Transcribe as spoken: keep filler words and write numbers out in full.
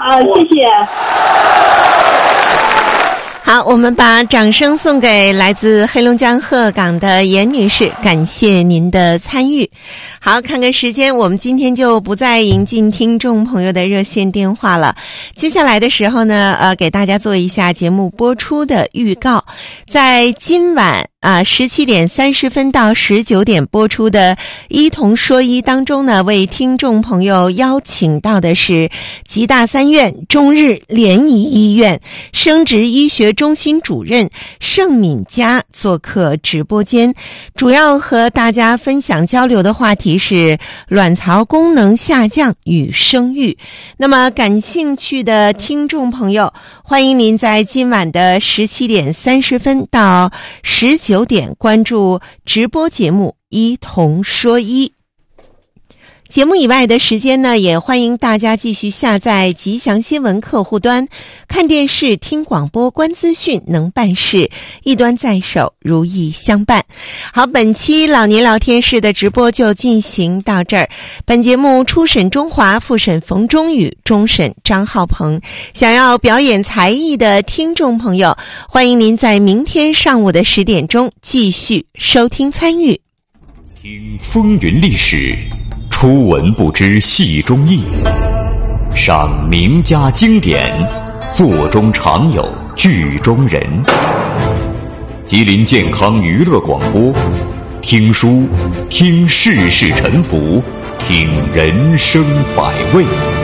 啊，谢谢。 好，我们把掌声送给来自黑龙江鹤岗的严女士，感谢您的参与。好，看看时间，我们今天就不再引进听众朋友的热线电话了。接下来的时候呢，呃，给大家做一下节目播出的预告。在今晚啊十七点三十分到十九点播出的一同说一当中呢，为听众朋友邀请到的是吉大三院中日联谊医院生殖医学中心主任盛敏佳做客直播间，主要和大家分享交流的话题是卵巢功能下降与生育。那么感兴趣的听众朋友，欢迎您在今晚的十七点三十分到十九点关注直播节目一同说一。节目以外的时间呢，也欢迎大家继续下载吉祥新闻客户端，看电视、听广播、观资讯，能办事，一端在手，如意相伴。好，本期老年聊天室的直播就进行到这儿。本节目初审中华，复审冯中宇，终审张浩鹏。想要表演才艺的听众朋友，欢迎您在明天上午的十点钟继续收听参与。 听风云历史，初闻不知戏中意，赏名家经典，座中常有剧中人。吉林健康娱乐广播，听书，听世事沉浮，听人生百味。